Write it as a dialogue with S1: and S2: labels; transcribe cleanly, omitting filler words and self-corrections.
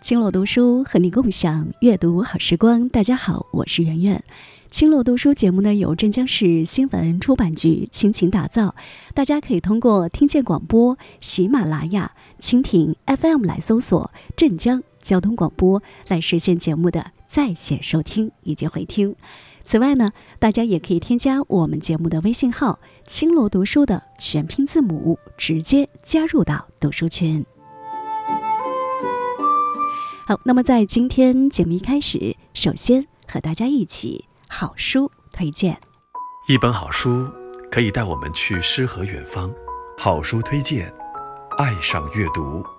S1: 青落读书和你共享阅读好时光。大家好，我是圆圆。青落读书节目呢，由镇江市新闻出版局倾情打造，大家可以通过听见广播、喜马拉雅、蜻蜓 FM 来搜索镇江交通广播，来实现节目的在线收听以及回听。此外呢，大家也可以添加我们节目的微信号青落读书的全拼字母，直接加入到读书群。好，那么在今天节目一开始，首先和大家一起好书推荐。
S2: 一本好书可以带我们去诗和远方，好书推荐，爱上阅读。